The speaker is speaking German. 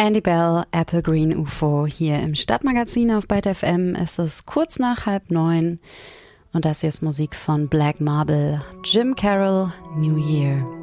Andy Bell, Apple Green UFO. Hier im Stadtmagazin auf Byte FM ist es kurz nach 8:30 und das hier ist Musik von Black Marble, Jim Carroll, New Year.